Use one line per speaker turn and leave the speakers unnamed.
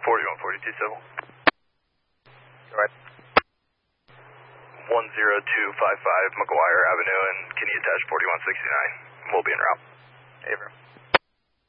4142 Civil. All right. 10255 McGuire Avenue, and can you attach 4169? We'll be en route. Avery.